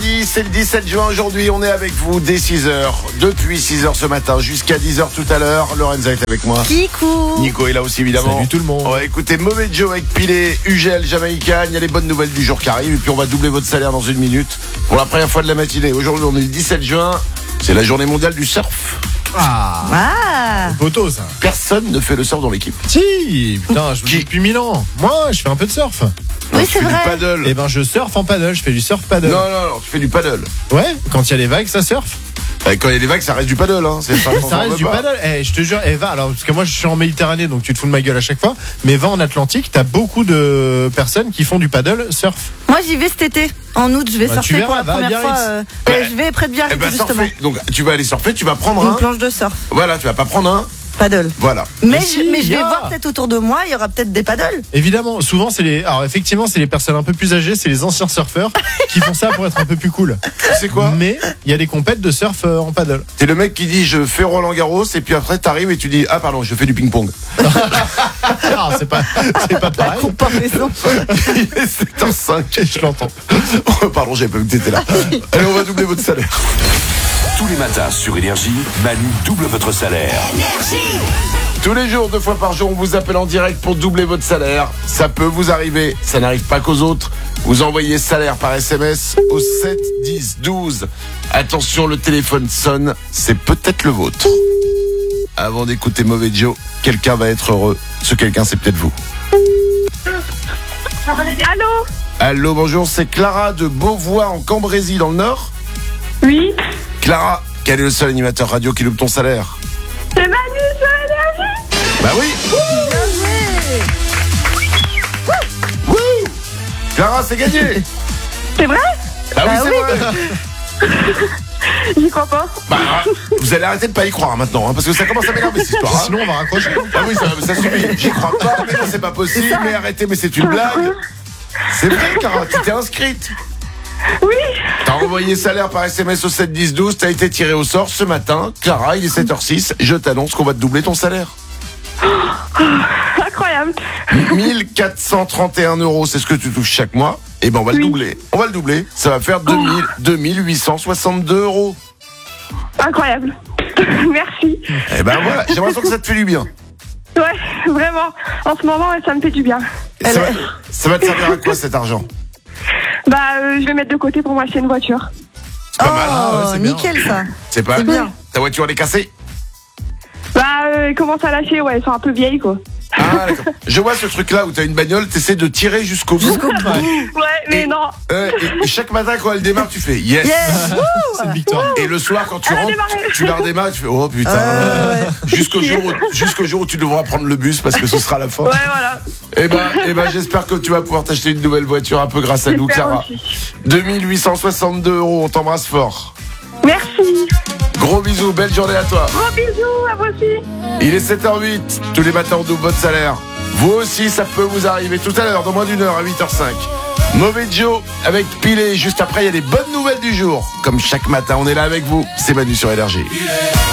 lundi, c'est le 17 juin aujourd'hui, on est avec vous dès 6h, depuis 6h ce matin jusqu'à 10h tout à l'heure. Lorenza est avec moi. Kikou. Nico est là aussi évidemment. Salut tout le monde. On va écouter Mauvais Joe avec Pilé, Ugel, Jamaïcaine. Il y a les bonnes nouvelles du jour qui arrivent et puis on va doubler votre salaire dans une minute pour la première fois de la matinée. Aujourd'hui on est le 17 juin, c'est la journée mondiale du surf. Ah. Poteau ça. Personne ne fait le surf dans l'équipe. Si, putain, je joue depuis 1000 ans. Moi, je fais un peu de surf. Oui, Tu c'est fais du vrai. paddle. Eh ben, je surfe en paddle, je fais du surf paddle. Non, tu fais du paddle. Ouais, quand il y a les vagues, ça surfe. Quand il y a des vagues, ça reste du paddle. Hein. C'est pas Ça reste du paddle. Eh, je te jure, va. Alors, parce que moi, je suis en Méditerranée, donc tu te fous de ma gueule à chaque fois. Mais va en Atlantique, t'as beaucoup de personnes qui font du paddle surf. Moi, j'y vais cet été. En août, je vais Bah, tu surfer verras, pour la va à première fois. Biarritz. Je vais près de Biarritz, Eh ben, justement. surfer. Donc tu vas aller surfer, tu vas prendre Une un. planche de surf. Voilà, tu vas pas prendre un. Paddle. Voilà. Mais si, je vais y a. voir peut-être autour de moi, il y aura peut-être des paddles. Évidemment, souvent, alors effectivement, c'est les personnes un peu plus âgées, c'est les anciens surfeurs qui font ça pour être un peu plus cool. Tu sais quoi? Mais il y a des compètes de surf en paddle. T'es le mec qui dit je fais Roland Garros et puis après t'arrives et tu dis ah pardon je fais du ping-pong. Ah, c'est pas pareil. Comparaison. Il est 7h05. Je l'entends. Pardon j'avais pas vu que t'étais là. Allez on va doubler votre salaire. Tous les matins sur Énergie, Manu double votre salaire. Tous les jours, 2 fois par jour, on vous appelle en direct pour doubler votre salaire. Ça peut vous arriver, ça n'arrive pas qu'aux autres. Vous envoyez salaire par SMS au 7 10 12. Attention, le téléphone sonne, c'est peut-être le vôtre. Avant d'écouter Mauvais Joe, quelqu'un va être heureux. Ce quelqu'un, c'est peut-être vous. Allô? Allô, bonjour, c'est Clara de Beauvois en Cambrésis dans le Nord. Oui? Clara, quel est le seul animateur radio qui loupe ton salaire? C'est Manu sur Énergie? Bah oui. Wouh. Clara, c'est gagné. C'est vrai? Ah oui, Bah c'est oui. vrai. J'y crois pas. Bah, vous allez arrêter de pas y croire maintenant, hein, parce que ça commence à m'énerver cette histoire. Hein. Sinon, on va raccrocher. Ah oui, ça suffit. J'y crois pas, mais non, c'est pas possible. Mais arrêtez, mais c'est une blague. C'est vrai, Clara, tu t'es inscrite. Oui? T'as envoyé salaire par SMS au 7 10 12. T'as été tiré au sort ce matin. Clara, il est 7h06. Je t'annonce qu'on va te doubler ton salaire. Incroyable. 1431 €, c'est ce que tu touches chaque mois. Et ben on va le doubler. On va le doubler. Ça va faire 2862 €. Incroyable. Merci. Et ben voilà, j'ai l'impression que ça te fait du bien. Ouais, vraiment. En ce moment, ça me fait du bien. Ça va te servir à quoi cet argent? Bah, je vais mettre de côté pour m'acheter une voiture. C'est pas mal. Oh, c'est bien. nickel ça. C'est pas C'est bien. Ta voiture elle est cassée? Bah, elle commence à lâcher, ouais, elles sont un peu vieilles, quoi. Ah d'accord. Je vois ce truc là où t'as une bagnole, t'essaies de tirer jusqu'au bout. Ouais, mais Et- non. Et chaque matin quand elle démarre, tu fais yes. Yes. C'est une victoire. Et le soir quand tu Elle a rentres, démarré. tu la redémarres, tu fais oh putain. Ouais. Jusqu'au jour où tu devras prendre le bus parce que ce sera la fin. Ouais, voilà. Et ben j'espère que tu vas pouvoir t'acheter une nouvelle voiture un peu grâce à nous, J'espère Clara. aussi. 2862 €, on t'embrasse fort. Merci. Gros bisous, belle journée à toi. Gros bisous à vous aussi. Il est 7h08, tous les matins on double votre salaire. Vous aussi, ça peut vous arriver tout à l'heure, dans moins d'une heure, à 8h05. Mauvais Joe avec Pilé. Juste après, il y a les bonnes nouvelles du jour. Comme chaque matin, on est là avec vous. C'est Manu sur Énergie.